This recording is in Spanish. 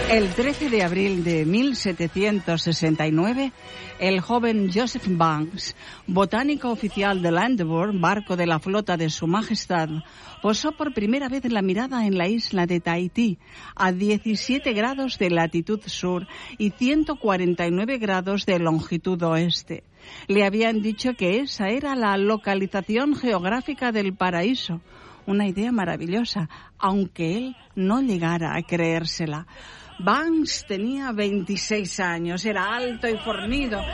El 13 de abril de 1769, el joven Joseph Banks, botánico oficial de Ladybird, barco de la flota de Su Majestad, posó por primera vez la mirada en la isla de Tahití, a 17 grados de latitud sur y 149 grados de longitud oeste. Le habían dicho que esa era la localización geográfica del paraíso. Una idea maravillosa, aunque él no llegara a creérsela. Banks tenía 26 años, era alto y fornido,